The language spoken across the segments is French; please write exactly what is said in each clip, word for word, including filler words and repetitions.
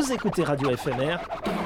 Vous écoutez Radio F M R.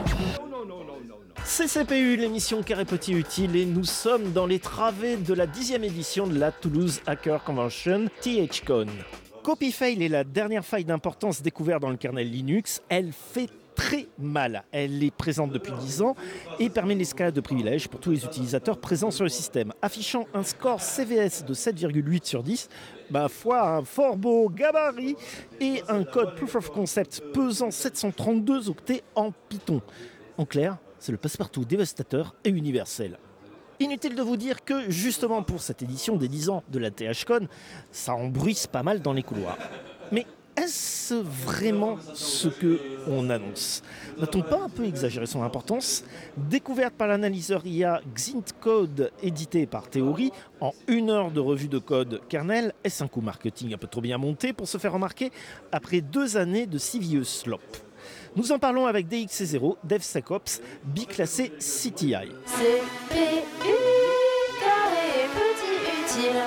C C P U, l'émission Carré Petit Utile, et nous sommes dans les travées de la dixième édition de la Toulouse Hacker Convention, THCon. Copyfail est la dernière faille d'importance découverte dans le kernel Linux. Elle fait très mal. Elle est présente depuis dix ans et permet l'escalade de privilèges pour tous les utilisateurs présents sur le système. Affichant un score C V S de sept virgule huit sur dix, bah, fois un fort beau gabarit et un code Proof of Concept pesant sept cent trente-deux octets en Python. En clair, c'est le passe-partout dévastateur et universel. Inutile de vous dire que, justement pour cette édition des dix ans de la THCon, ça embruisse pas mal dans les couloirs. Mais est-ce vraiment ce qu'on annonce ? N'a-t-on pas un peu exagéré son importance ? Découverte par l'analyseur I A XintCode, édité par Theory, en une heure de revue de code kernel, est-ce un coup marketing un peu trop bien monté pour se faire remarquer après deux années de si vieux slop ? Nous en parlons avec D X C zéro, DevSecOps, biclassé C T I. C P U, carré petit utile.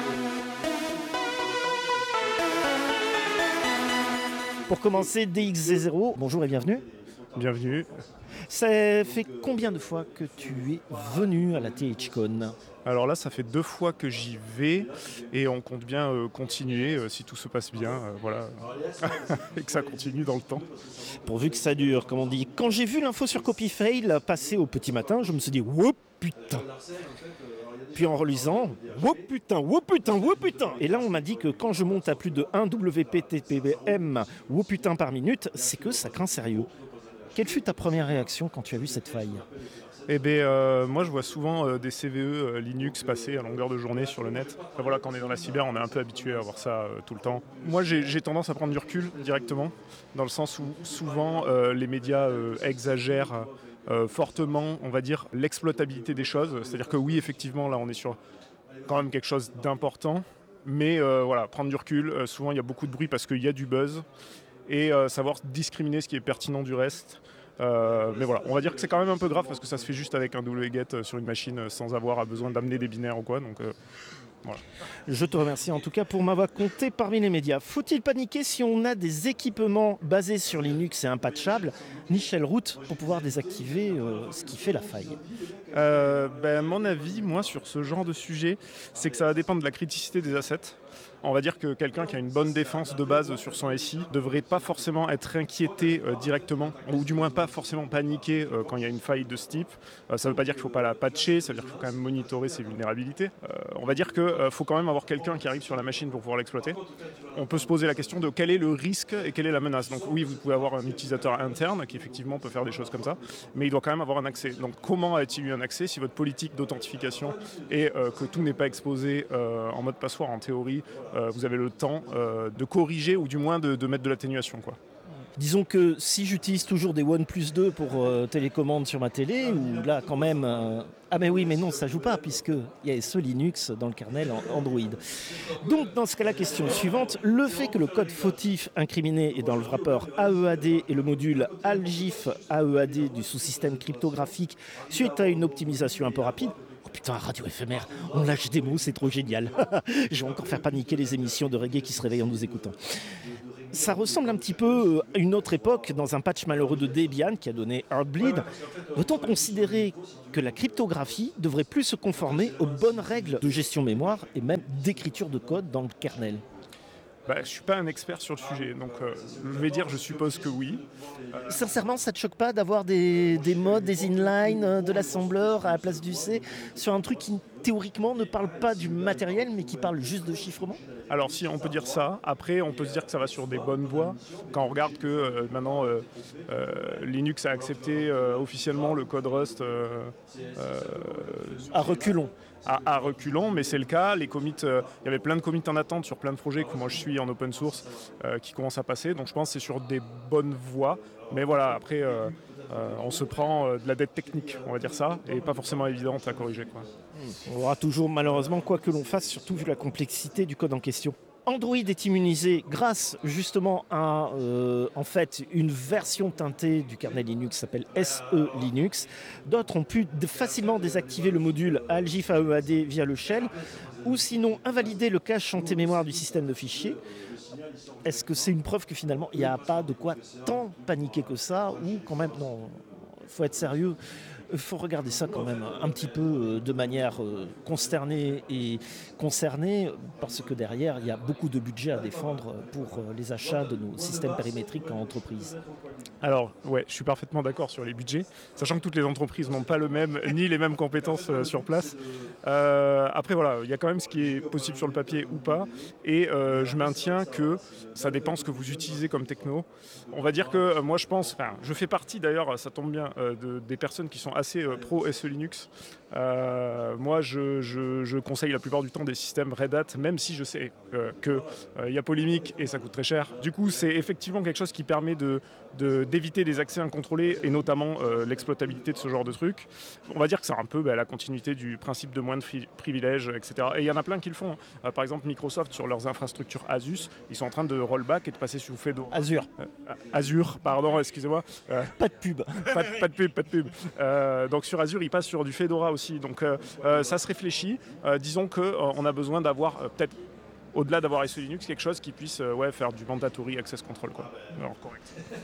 Pour commencer, D X C zéro, bonjour et bienvenue. Bienvenue. Ça fait combien de fois que tu es venu à la THCon ? Alors là, ça fait deux fois que j'y vais et on compte bien euh, continuer euh, si tout se passe bien, euh, voilà, et que ça continue dans le temps. Pourvu que ça dure, comme on dit. Quand j'ai vu l'info sur Copyfail passer au petit matin, je me suis dit « Wow, putain !» Puis en relisant « Wow, putain, wow, putain, wow, putain !» Et là, on m'a dit que quand je monte à plus de un W P T P M, wow, putain par minute, c'est que ça craint sérieux. Quelle fut ta première réaction quand tu as vu cette faille ? Eh bien, euh, moi je vois souvent euh, des C V E euh, Linux passer à longueur de journée sur le net. Enfin, voilà, quand on est dans la cyber, on est un peu habitué à voir ça euh, tout le temps. Moi j'ai, j'ai tendance à prendre du recul directement, dans le sens où souvent euh, les médias euh, exagèrent euh, fortement, on va dire, l'exploitabilité des choses. C'est-à-dire que oui, effectivement, là on est sur quand même quelque chose d'important, mais euh, voilà, prendre du recul, euh, souvent il y a beaucoup de bruit parce qu'il y a du buzz, et euh, savoir discriminer ce qui est pertinent du reste. Euh, mais voilà, on va dire que c'est quand même un peu grave parce que ça se fait juste avec un wget sur une machine sans avoir besoin d'amener des binaires ou quoi, donc euh, voilà. Je te remercie en tout cas pour m'avoir compté parmi les médias. Faut-il paniquer si on a des équipements basés sur Linux et impatchables, ni shellroot, pour pouvoir désactiver euh, ce qui fait la faille ? euh, ben, Mon avis, moi, sur ce genre de sujet, c'est que ça va dépendre de la criticité des assets. On va dire que quelqu'un qui a une bonne défense de base sur son S I ne devrait pas forcément être inquiété euh, directement, ou du moins pas forcément paniquer euh, quand il y a une faille de ce type. Euh, ça ne veut pas dire qu'il ne faut pas la patcher, ça veut dire qu'il faut quand même monitorer ses vulnérabilités. Euh, on va dire qu'il euh, faut quand même avoir quelqu'un qui arrive sur la machine pour pouvoir l'exploiter. On peut se poser la question de quel est le risque et quelle est la menace. Donc oui, vous pouvez avoir un utilisateur interne qui effectivement peut faire des choses comme ça, mais il doit quand même avoir un accès. Donc comment a-t-il eu un accès si votre politique d'authentification est euh, que tout n'est pas exposé euh, en mode passoire en théorie, Euh, vous avez le temps euh, de corriger ou du moins de, de mettre de l'atténuation, quoi. Disons que si j'utilise toujours des OnePlus deux pour euh, télécommande sur ma télé, ou là quand même... Euh... Ah mais oui, mais non, ça joue pas, puisqu'il y a ce Linux dans le kernel Android. Donc dans ce cas-là, question suivante, le fait que le code fautif incriminé est dans le wrapper A E A D et le module ALGIF A E A D du sous-système cryptographique suite à une optimisation un peu rapide, oh putain, Radio F M R, on lâche des mots, c'est trop génial. Je vais encore faire paniquer les émissions de reggae qui se réveillent en nous écoutant. Ça ressemble un petit peu à une autre époque, dans un patch malheureux de Debian qui a donné Heartbleed. Veut-on considérer que la cryptographie devrait plus se conformer aux bonnes règles de gestion mémoire et même d'écriture de code dans le kernel ? Bah, je ne suis pas un expert sur le sujet, donc euh, je vais dire je suppose que oui. Euh... Sincèrement, ça ne te choque pas d'avoir des, des modes, des inlines, de l'assembleur à la place du C sur un truc qui théoriquement ne parle pas du matériel mais qui parle juste de chiffrement ? Alors si, on peut dire ça. Après, on peut se dire que ça va sur des bonnes voies. Quand on regarde que euh, maintenant euh, euh, Linux a accepté euh, officiellement le code Rust euh, euh, à reculons. À, à reculons, mais c'est le cas. Les commits, euh, il y avait plein de commits en attente sur plein de projets que moi je suis en open source euh, qui commencent à passer. Donc je pense que c'est sur des bonnes voies. Mais voilà, après, euh, euh, on se prend euh, de la dette technique, on va dire ça, et pas forcément évidente à corriger, quoi. On aura toujours, malheureusement, quoi que l'on fasse, surtout vu la complexité du code en question. Android est immunisé grâce justement à euh, en fait, une version teintée du kernel Linux qui s'appelle S E Linux. D'autres ont pu de facilement désactiver le module ALGIF A E A D via le shell ou sinon invalider le cache santé mémoire du système de fichiers. est-ce que c'est une preuve que finalement il n'y a pas de quoi tant paniquer que ça, ou quand même, non, il faut être sérieux. Il faut regarder ça quand même un petit peu de manière consternée et concernée, parce que derrière, il y a beaucoup de budget à défendre pour les achats de nos systèmes périmétriques en entreprise. Alors, ouais, je suis parfaitement d'accord sur les budgets, sachant que toutes les entreprises n'ont pas le même, ni les mêmes compétences euh, sur place. Euh, après, voilà, il y a quand même ce qui est possible sur le papier ou pas, et euh, je maintiens que ça dépend ce que vous utilisez comme techno. On va dire que euh, moi, je pense, enfin, je fais partie d'ailleurs, ça tombe bien, euh, de, des personnes qui sont assez euh, pro S E Linux. Euh, moi, je, je, je conseille la plupart du temps des systèmes Red Hat, même si je sais euh, qu'il euh, y a polémique et ça coûte très cher. Du coup, c'est effectivement quelque chose qui permet de, de, d'éviter des accès incontrôlés et notamment euh, l'exploitabilité de ce genre de trucs. On va dire que c'est un peu bah, la continuité du principe de moins de fri- privilèges, et cetera. Et il y en a plein qui le font. Euh, par exemple, Microsoft, sur leurs infrastructures Asus, ils sont en train de rollback et de passer sous Fedora. Azure. Euh, Azure, pardon, excusez-moi. Euh, Pas de pub. pas, de, pas de pub, pas de pub. Euh, donc sur Azure, ils passent sur du Fedora aussi. Donc euh, euh, ça se réfléchit. Euh, disons qu'on euh, a besoin d'avoir euh, peut-être, au-delà d'avoir S E Linux, quelque chose qui puisse euh, ouais, faire du mandatory access control, quoi. Alors, correct.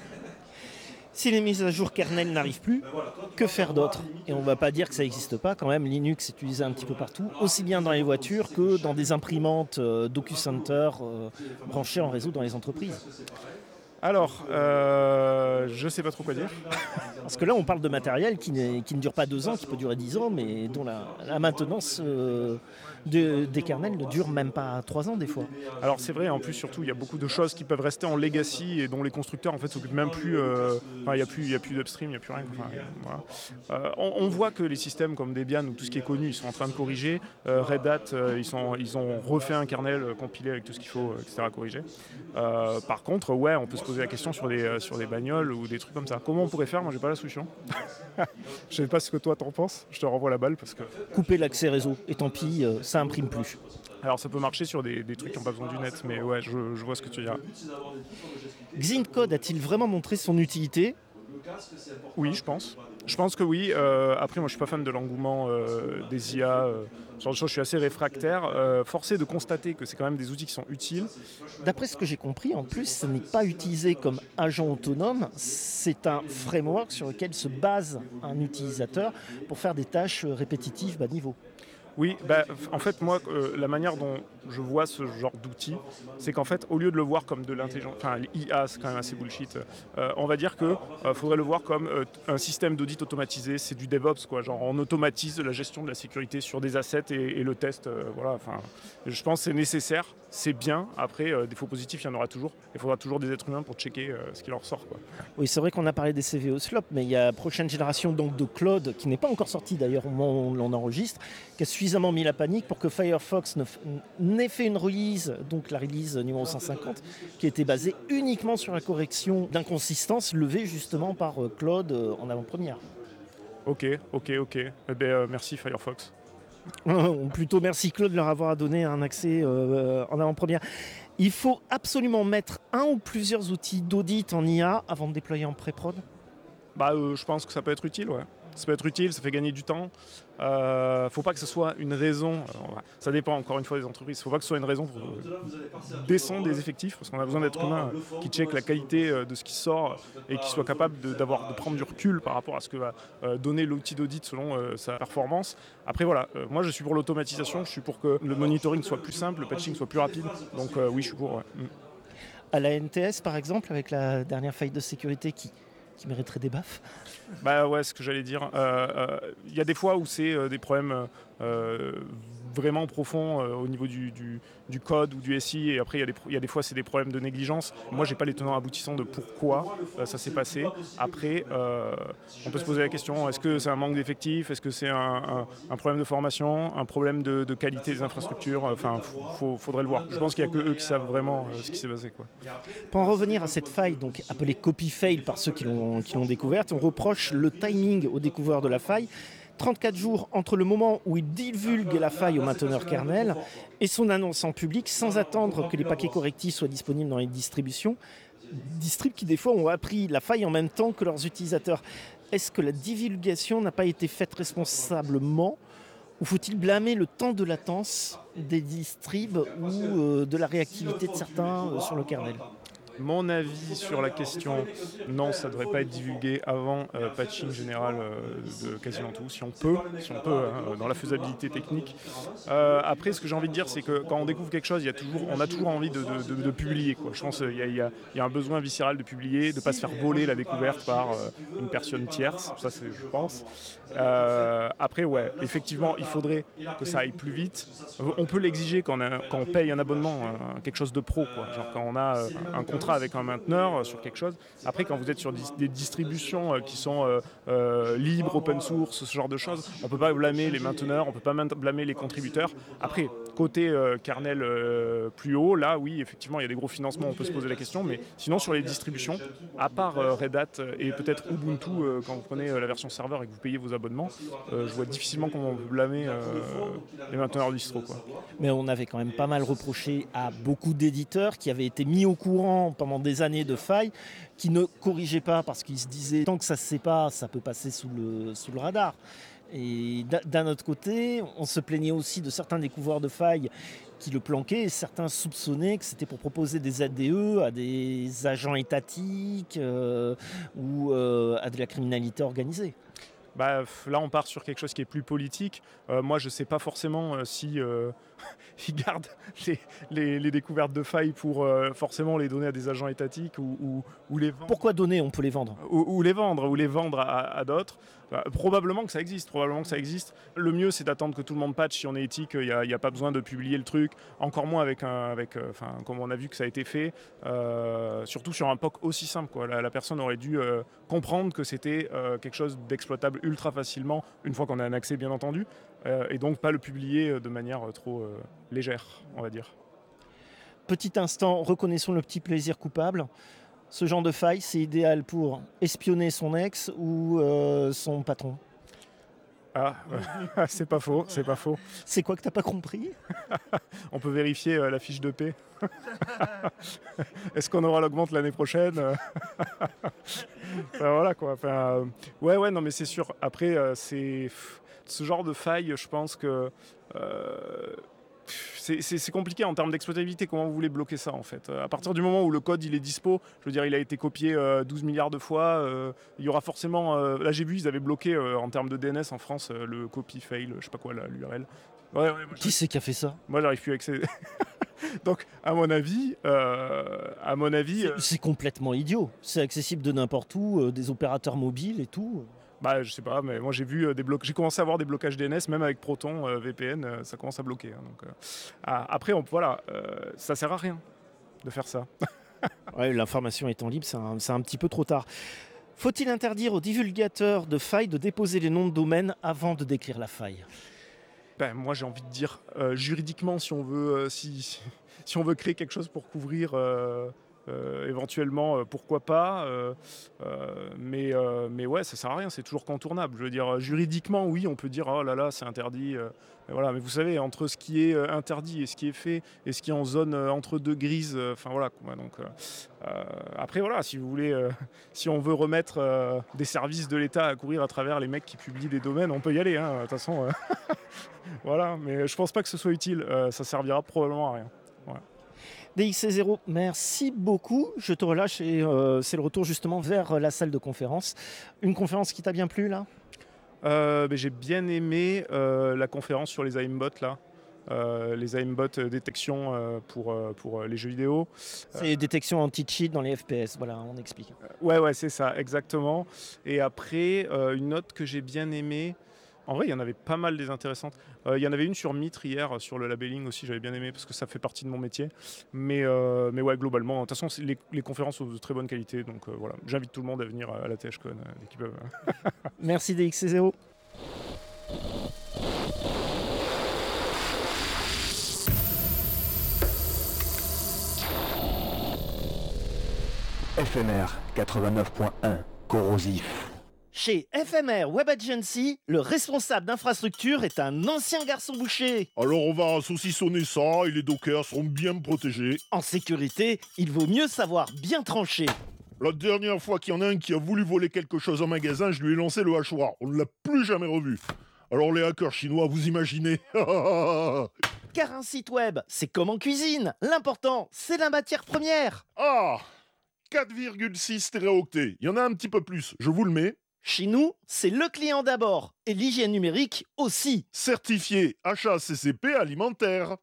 Si les mises à jour kernel n'arrivent plus, que faire d'autre? Et on ne va pas dire que ça n'existe pas, quand même, Linux est utilisé un petit peu partout, aussi bien dans les voitures que dans des imprimantes euh, DocuCenter euh, branchées en réseau dans les entreprises. Alors, euh, je sais pas trop quoi dire. Parce que là, on parle de matériel qui, qui ne dure pas deux ans, qui peut durer dix ans, mais dont la, la maintenance euh, de, des kernels ne dure même pas trois ans des fois. Alors c'est vrai, en plus surtout, il y a beaucoup de choses qui peuvent rester en legacy et dont les constructeurs en fait s'occupent même plus. Euh, enfin, il n'y a plus, il y a plus d'upstream, il n'y a plus rien. Enfin, voilà. euh, on, on voit que les systèmes comme Debian ou tout ce qui est connu, ils sont en train de corriger. Euh, Red Hat, euh, ils, sont, ils ont refait un kernel euh, compilé avec tout ce qu'il faut, euh, et cetera à corriger. Euh, par contre, ouais, on peut se poser la question sur des, euh, sur des bagnoles ou des trucs comme ça. Comment on pourrait faire? Moi, j'ai pas la solution. Je sais pas ce que toi t'en penses. Je te renvoie la balle parce que. Couper l'accès réseau, et tant pis, euh, ça imprime plus. Alors ça peut marcher sur des, des trucs qui n'ont pas besoin du net, mais ouais, je, je vois ce que tu veux dire. Xencode a-t-il vraiment montré son utilité? Oui, je pense. Je pense que oui. Euh, après, moi, je suis pas fan de l'engouement euh, des I A. Euh, ce genre de choses, je suis assez réfractaire. Euh, forcé de constater que c'est quand même des outils qui sont utiles. D'après ce que j'ai compris, en plus, ce n'est pas utilisé comme agent autonome. C'est un framework sur lequel se base un utilisateur pour faire des tâches répétitives bas niveau. Oui, bah, en fait, moi, euh, la manière dont je vois ce genre d'outil, c'est qu'en fait, au lieu de le voir comme de l'intelligence, enfin, l'I A, c'est quand même assez bullshit, euh, on va dire qu'il euh, faudrait le voir comme euh, un système d'audit automatisé, c'est du DevOps, quoi, genre on automatise la gestion de la sécurité sur des assets et, et le test, euh, voilà, enfin, je pense que c'est nécessaire, c'est bien, après, euh, défauts positifs, il y en aura toujours, il faudra toujours des êtres humains pour checker euh, ce qui leur sort, quoi. Oui, c'est vrai qu'on a parlé des C V O Slop, mais il y a la prochaine génération donc, de Claude, qui n'est pas encore sortie d'ailleurs au moment où l'on enregistre, qui a suffisamment mis la panique pour que Firefox ne f- n'ait fait une release, donc la release numéro cent cinquante, qui était basée uniquement sur la correction d'inconsistances levées justement par euh, Claude euh, en avant-première. Ok, ok, ok, eh ben, euh, merci Firefox. Ou plutôt merci Claude de leur avoir donné un accès euh, en avant-première. Il faut absolument mettre un ou plusieurs outils d'audit en I A avant de déployer en pré-prod. Bah, euh, je pense que ça peut être utile, ouais. Ça peut être utile, ça fait gagner du temps. Euh, faut pas que ce soit une raison. Alors, ça dépend encore une fois des entreprises. Faut pas que ce soit une raison pour euh, descendre des effectifs, parce qu'on a besoin d'êtres humains euh, qui checkent la qualité euh, de ce qui sort et qui soient capables de, d'avoir, de prendre du recul par rapport à ce que va euh, donner l'outil d'audit selon euh, sa performance. Après voilà, euh, moi je suis pour l'automatisation, je suis pour que le monitoring soit plus simple, le patching soit plus rapide. Donc euh, oui, je suis pour. Ouais. Mm. À la N T S par exemple, avec la dernière faille de sécurité qui, qui mériterait des baffes. Bah ouais, ce que j'allais dire. Il euh, euh, y a des fois où c'est euh, des problèmes euh, vraiment profonds euh, au niveau du, du, du code ou du S I, et après il y, y a des fois c'est des problèmes de négligence. Moi j'ai pas les tenants aboutissants de pourquoi euh, ça s'est passé. Après euh, on peut se poser la question, est-ce que c'est un manque d'effectifs, est-ce que c'est un, un, un problème de formation, un problème de, de qualité des infrastructures, enfin faut, faudrait le voir. Je pense qu'il y a que eux qui savent vraiment euh, ce qui s'est passé, quoi. Pour en revenir à cette faille, donc appelée copy fail par ceux qui l'ont, qui l'ont découverte, on reproche le timing au découvreur de la faille. trente-quatre jours entre le moment où il divulgue la faille au mainteneur kernel et son annonce en public sans attendre que les paquets correctifs soient disponibles dans les distributions. Distrib qui des fois ont appris la faille en même temps que leurs utilisateurs. Est-ce que la divulgation n'a pas été faite responsablement Ou faut-il blâmer le temps de latence des distribs ou euh, de la réactivité de certains euh, sur le kernel ? Mon avis sur la question, non, ça ne devrait pas être divulgué avant euh, patching général euh, de quasiment tout, si on peut, si on peut, hein, dans la faisabilité technique. Euh, après, ce que j'ai envie de dire, c'est que quand on découvre quelque chose, il y a toujours, on a toujours envie de, de, de, de publier, quoi. Je pense qu'il y a, il y a, il y a un besoin viscéral de publier, de ne pas se faire voler la découverte par euh, une personne tierce, ça c'est, je pense. Euh, après, ouais, effectivement, il faudrait que ça aille plus vite. On peut l'exiger quand on, a, quand on paye un abonnement, hein, quelque chose de pro, quoi. Genre quand on a euh, un contrat avec un mainteneur euh, sur quelque chose. Après, quand vous êtes sur dis- des distributions euh, qui sont euh, euh, libres, open source, ce genre de choses, on ne peut pas blâmer les mainteneurs, on ne peut pas blâmer les contributeurs. Après, côté euh, kernel euh, plus haut, là, oui, effectivement, il y a des gros financements, on peut se poser la question, mais sinon, sur les distributions, à part euh, Red Hat et peut-être Ubuntu, euh, quand vous prenez euh, la version serveur et que vous payez vos abonnements, euh, je vois difficilement comment on peut blâmer euh, les mainteneurs distro, quoi. Mais on avait quand même pas mal reproché à beaucoup d'éditeurs qui avaient été mis au courant pendant des années de failles, qui ne corrigeaient pas parce qu'ils se disaient tant que ça ne se sait pas, ça peut passer sous le, sous le radar. Et d'un autre côté, on se plaignait aussi de certains découvreurs de failles qui le planquaient et certains soupçonnaient que c'était pour proposer des Z D E à des agents étatiques euh, ou euh, à de la criminalité organisée. Bah, là, on part sur quelque chose qui est plus politique. Euh, moi, je ne sais pas forcément euh, si euh, ils gardent les, les, les découvertes de failles pour euh, forcément les donner à des agents étatiques ou, ou, ou les vendre. Pourquoi donner ? On peut les vendre. Ou, ou les vendre, ou les vendre à, à d'autres. Bah, probablement que ça existe, probablement que ça existe. Le mieux, c'est d'attendre que tout le monde patch. Si on est éthique, il n'y a, a pas besoin de publier le truc. Encore moins avec, un, avec euh, comme on a vu que ça a été fait. Euh, surtout sur un P O C aussi simple, quoi. La, la personne aurait dû euh, comprendre que c'était euh, quelque chose d'exploitable ultra facilement, une fois qu'on a un accès, bien entendu. Euh, et donc pas le publier de manière trop euh, légère, on va dire. Petit instant, reconnaissons le petit plaisir coupable. Ce genre de faille, c'est idéal pour espionner son ex ou euh, son patron. Ah, euh, c'est pas faux, c'est pas faux. C'est quoi que t'as pas compris ? On peut vérifier euh, la fiche de paie. Est-ce qu'on aura l'augmente l'année prochaine ? Enfin, voilà quoi. Enfin, euh, ouais, ouais, non, mais c'est sûr. Après, euh, c'est ce genre de faille, je pense que euh, c'est, c'est, c'est compliqué en termes d'exploitabilité. Comment vous voulez bloquer ça en fait ? À partir du moment où le code il est dispo, je veux dire, il a été copié euh, douze milliards de fois, euh, il y aura forcément. Euh, là, j'ai vu, ils avaient bloqué euh, en termes de D N S en France euh, le copy fail, je sais pas quoi, là, l'U R L. Ouais, ouais, moi, Qui c'est qui a fait ça ? Moi, j'arrive plus à accéder. Donc, à mon avis, euh, à mon avis, c'est, euh, c'est complètement idiot. C'est accessible de n'importe où, euh, des opérateurs mobiles et tout. Bah, je sais pas, mais moi j'ai vu euh, des blocs. J'ai commencé à avoir des blocages D N S, même avec Proton, euh, V P N, euh, ça commence à bloquer. Hein, donc, euh, ah, après, on, voilà, euh, ça sert à rien de faire ça. Ouais, l'information étant libre, c'est un, c'est un petit peu trop tard. Faut-il interdire aux divulgateurs de failles de déposer les noms de domaine avant de décrire la faille ? Ben, moi j'ai envie de dire euh, juridiquement, si on veut, euh, si, si on veut créer quelque chose pour couvrir. Euh, Euh, éventuellement, euh, pourquoi pas, euh, euh, mais, euh, mais ouais, ça sert à rien, c'est toujours contournable. Je veux dire, juridiquement, oui, on peut dire, oh là là, c'est interdit. Euh, voilà, mais vous savez, entre ce qui est euh, interdit et ce qui est fait, et ce qui est en zone euh, entre deux grises, enfin euh, voilà. Quoi, donc, euh, euh, après, voilà, si vous voulez, euh, si on veut remettre euh, des services de l'État à courir à travers les mecs qui publient des domaines, on peut y aller, hein, de toute façon. Euh, voilà, mais je pense pas que ce soit utile, euh, ça servira probablement à rien. Voilà. D X C zéro, merci beaucoup. Je te relâche et euh, c'est le retour justement vers la salle de conférence. Une conférence qui t'a bien plu là ? euh, ben, J'ai bien aimé euh, la conférence sur les aimbots là. Euh, les aimbot détection euh, pour, euh, pour les jeux vidéo. C'est euh, détection anti-cheat dans les F P S, voilà, on explique. Euh, ouais, ouais, c'est ça, exactement. Et après, euh, une note que j'ai bien aimée, en vrai, il y en avait pas mal des intéressantes. Euh, il y en avait une sur Mitre hier, sur le labelling aussi, j'avais bien aimé parce que ça fait partie de mon métier. Mais, euh, mais ouais, globalement, de toute façon, les, les conférences sont de très bonne qualité. Donc euh, voilà, j'invite tout le monde à venir à la THCon euh, dès qu'ils peuvent. Merci D X C zéro. F M R quatre-vingt-neuf point un, corrosif. Chez F M R Web Agency, le responsable d'infrastructure est un ancien garçon boucher. Alors on va saucissonner ça et les dockers seront bien protégés. En sécurité, il vaut mieux savoir bien trancher. La dernière fois qu'il y en a un qui a voulu voler quelque chose en magasin, je lui ai lancé le hachoir. On ne l'a plus jamais revu. Alors les hackers chinois, vous imaginez? Car un site web, c'est comme en cuisine. L'important, c'est la matière première. Ah, quatre virgule six téraoctets. Il y en a un petit peu plus, je vous le mets. Chez nous, c'est le client d'abord et l'hygiène numérique aussi. Certifié H A C C P alimentaire.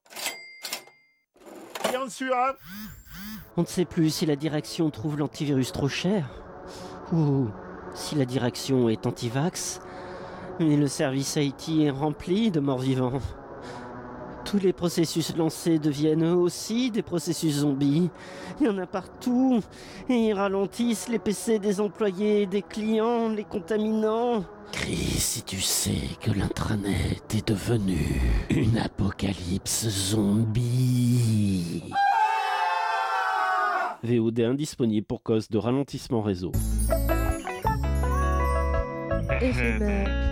Bien sûr, hein. On ne sait plus si la direction trouve l'antivirus trop cher ou si la direction est anti-vax, mais le service I T est rempli de morts-vivants. Tous les processus lancés deviennent eux aussi des processus zombies. Il y en a partout et ils ralentissent les P C des employés, des clients, les contaminants. Chris, si tu sais que l'intranet est devenu une apocalypse zombie. V O D indisponible pour cause de ralentissement réseau. Éphémère.